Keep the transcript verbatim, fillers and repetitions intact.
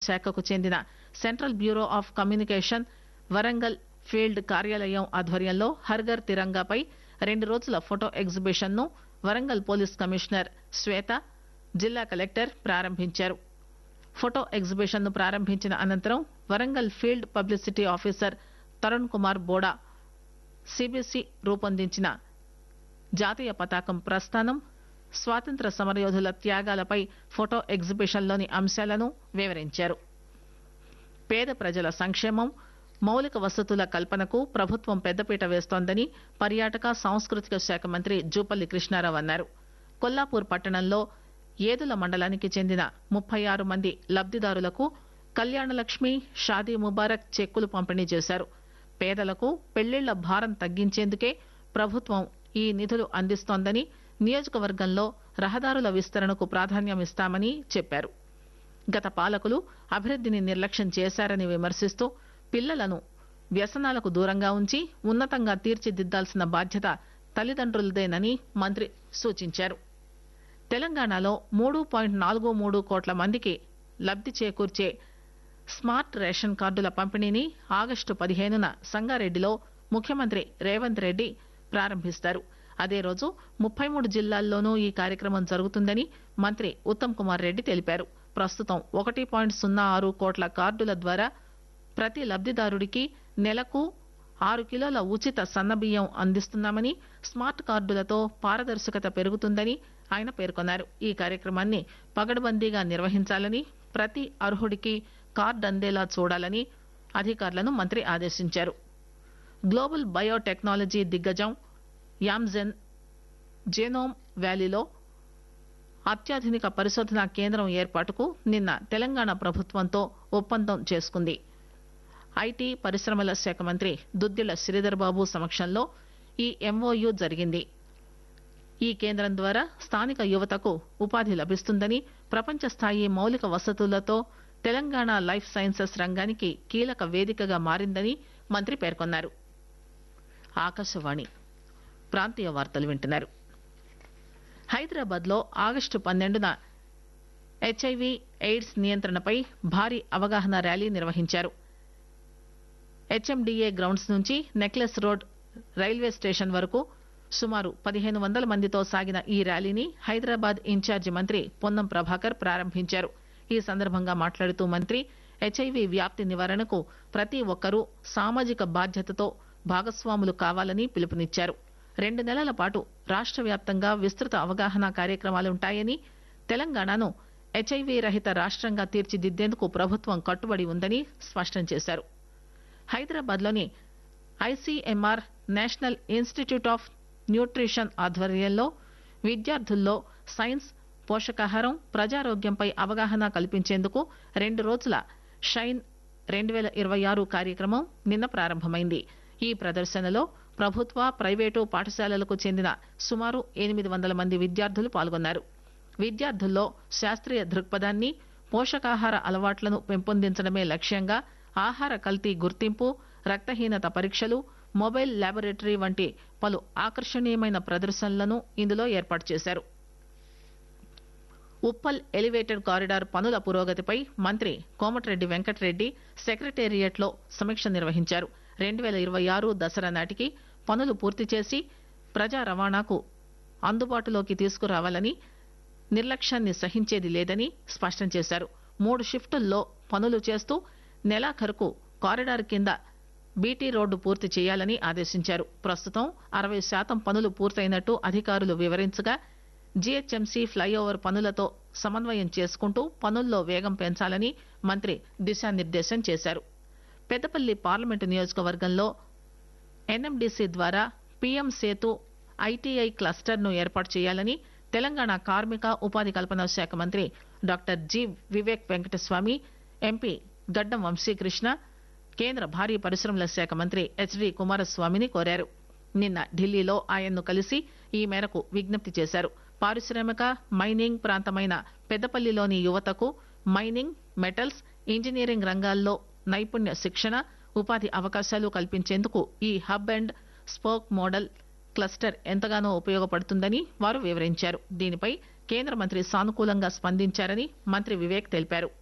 శాఖకు చెందిన central bureau of communication Warangal field కార్యాలయం ఆధ్వర్యంలో హర్ఘర్ తిరంగాపై రెండు రోజుల ఫోటో ఎగ్జిబిషన్ ను వరంగల్ పోలీస్ కమిషనర్ శ్వేత జిల్లా కలెక్టర్ ప్రారంభించారు. ఫోటో ఎగ్జిబిషన్ ను ప్రారంభించిన అనంతరం Warangal field publicity officer Tarun Kumar Boda CBC రూపొందించిన జాతీయ పతాకం ప్రస్థానం, స్వాతంత్ర సమరయోధుల త్యాగాలపై ఫోటో ఎగ్జిబిషన్లోని అంశాలను వివరించారు. పేద ప్రజల సంక్షేమం, మౌలిక వసతుల కల్పనకు ప్రభుత్వం పెద్దపీట వేస్తోందని పర్యాటక సాంస్కృతిక శాఖ మంత్రి జూపల్లి కృష్ణారావు అన్నారు. కొల్లాపూర్ పట్టణంలో ఏదుల మండలానికి చెందిన ముప్పై ఆరు మంది లబ్దిదారులకు కళ్యాణలక్ష్మి, షాదీ ముబారక్ చెక్కులు పంపిణీ చేశారు. పేదలకు పెళ్లిళ్ల భారం తగ్గించేందుకే ప్రభుత్వం ఈ నిధులు అందిస్తోందని, నియోజకవర్గంలో రహదారుల విస్తరణకు ప్రాధాన్యమిస్తామని చెప్పారు. గత పాలకులు అభివృద్దిని నిర్లక్ష్యం చేశారని విమర్శిస్తూ పిల్లలను వ్యసనాలకు దూరంగా ఉంచి ఉన్నతంగా తీర్చిదిద్దాల్సిన బాధ్యత తల్లిదండ్రులదేనని మంత్రి సూచించారు. తెలంగాణలో మూడు పాయింట్ నాలుగు మూడు కోట్ల మందికి లబ్ది చేకూర్చే స్మార్ట్ రేషన్ కార్డుల పంపిణీని ఆగస్టు పదిహేనున సంగారెడ్డిలో ముఖ్యమంత్రి రేవంత్ రెడ్డి ప్రారంభిస్తారు. అదే రోజు ముప్పై మూడు జిల్లాల్లోనూ ఈ కార్యక్రమం జరుగుతుందని మంత్రి ఉత్తమ్ కుమార్ రెడ్డి తెలిపారు. ప్రస్తుతం ఒకటి పాయింట్ సున్నా ఆరు కోట్ల కార్డుల ద్వారా ప్రతి లబ్దిదారుడికి నెలకు ఆరు కిలోల ఉచిత సన్నబియ్యం అందిస్తున్నామని, స్మార్ట్ కార్డులతో పారదర్శకత పెరుగుతుందని ఆయన పేర్కొన్నారు. ఈ కార్యక్రమాన్ని పగడ్బందీగా నిర్వహించాలని, ప్రతి అర్హుడికి కార్డు అందేలా చూడాలని అధికారులను మంత్రి ఆదేశించారు. గ్లోబల్ బయోటెక్నాలజీ దిగ్గజం యామ్జెన్ జెనోమ్ వ్యాలీలో అత్యాధునిక పరిశోధనా కేంద్రం ఏర్పాటుకు నిన్న తెలంగాణ ప్రభుత్వంతో ఒప్పందం చేసుకుంది. ఐటీ పరిశ్రమల శాఖ మంత్రి దుద్దిళ్ల శ్రీధర్ బాబు సమక్షంలో ఈ ఎంఓయూ జరిగింది. ఈ కేంద్రం ద్వారా స్థానిక యువతకు ఉపాధి లభిస్తుందని, ప్రపంచ స్థాయి మౌలిక వసతులతో తెలంగాణ లైఫ్ సైన్సెస్ రంగానికి కీలక వేదికగా మారిందని మంత్రి పేర్కొన్నారు. ఆకాశవాణి ప్రాంతీయ వార్తలు వింటున్నారు. హైదరాబాద్ లో ఆగస్టు పన్నెండున హెచ్ఐవి ఎయిడ్స్ నియంత్రణపై భారీ అవగాహన ర్యాలీ నిర్వహించారు. హెచ్ఎండిఏ గ్రౌండ్స్ నుంచి నెక్లెస్ రోడ్ రైల్వే స్టేషన్ వరకు సుమారు పదిహేను వందల మందితో సాగిన ఈ ర్యాలీని హైదరాబాద్ ఇన్ఛార్జి మంత్రి పొన్నం ప్రభాకర్ ప్రారంభించారు. ఈ సందర్భంగా మాట్లాడుతూ మంత్రి హెచ్ఐవి వ్యాప్తి నివారణకు ప్రతి ఒక్కరూ సామాజిక బాధ్యతతో భాగస్వాములు కావాలని పిలుపునిచ్చారు. రెండు నెలల పాటు రాష్ట్ర వ్యాప్తంగా విస్తృత అవగాహన కార్యక్రమాలుంటాయని, తెలంగాణను హెచ్ఐవి రహిత రాష్ట్రంగా తీర్చిదిద్దేందుకు ప్రభుత్వం కట్టుబడి ఉందని స్పష్టం చేశారు. హైదరాబాద్ లోని ICMR national institute of nutrition ఆధ్వర్యంలో విద్యార్థుల్లో సైన్స్, పోషకాహారం, ప్రజారోగ్యంపై అవగాహన కల్పించేందుకు రెండు రోజుల షైన్ రెండు వేల ఇరవై ఆరు కార్యక్రమం నిన్న ప్రారంభమైంది. ఈ ప్రదర్శనలో ప్రభుత్వ, ప్రైవేటు పాఠశాలలకు చెందిన సుమారు ఎనిమిది వందల మంది విద్యార్థులు పాల్గొన్నారు. విద్యార్థుల్లో శాస్త్రీయ దృక్పథాన్ని, పోషకాహార అలవాట్లను పెంపొందించడమే లక్ష్యంగా ఆహార కల్తీ గుర్తింపు, రక్తహీనత పరీక్షలు, మొబైల్ ల్యాబొరేటరీ వంటి పలు ఆకర్షణీయమైన ప్రదర్శనలను ఇందులో ఏర్పాటు చేశారు. ఉప్పల్ ఎలివేటెడ్ కారిడార్ పనుల పురోగతిపై మంత్రి కోమటిరెడ్డి వెంకటరెడ్డి సెక్రటేరియట్ లో సమీక్ష నిర్వహించారు. రెండు వేల ఇరవై ఆరు దసరా నాటికి పనులు పూర్తి చేసి ప్రజా రవాణాకు అందుబాటులోకి తీసుకురావాలని, నిర్లక్ష్యాన్ని సహించేది లేదని స్పష్టం చేశారు. మూడు షిఫ్టుల్లో పనులు చేస్తూ నెలాఖరుకు కారిడార్ కింద బీటీ రోడ్డు పూర్తి చేయాలని ఆదేశించారు. ప్రస్తుతం అరవై శాతం పనులు పూర్తయినట్టు అధికారులు వివరించగా జీహెచ్ఎంసీ ఫ్లైఓవర్ పనులతో సమన్వయం చేసుకుంటూ పనుల్లో వేగం పెంచాలని మంత్రి దిశానిర్దేశం చేశారు. పెద్దపల్లి పార్లమెంటు నియోజకవర్గంలో ఎన్ఎండిసి ద్వారా పీఎం సేతు ఐటీఐ క్లస్టర్ ను ఏర్పాటు చేయాలని తెలంగాణ కార్మిక ఉపాధి కల్పన శాఖ మంత్రి doctor G Vivek Venkataswamy, MP గడ్డం వంశీకృష్ణ, కేంద్ర భారీ పరిశ్రమల శాఖ మంత్రి హెచ్డి కుమారస్వామిని కోరారు. నిన్న ఢిల్లీలో ఆయన్ను కలిసి ఈ మేరకు విజ్ఞప్తి చేశారు. పారిశ్రామిక, మైనింగ్ ప్రాంతమైన పెద్దపల్లిలోని యువతకు మైనింగ్, మెటల్స్, ఇంజనీరింగ్ రంగాల్లో నైపుణ్య శిక్షణ, ఉపాధి అవకాశాలు కల్పించేందుకు ఈ hub and spoke model cluster ఎంతగానో ఉపయోగపడుతుందని వారు వివరించారు. దీనిపై కేంద్ర మంత్రి సానుకూలంగా స్పందించారని మంత్రి వివేక్ తెలిపారు.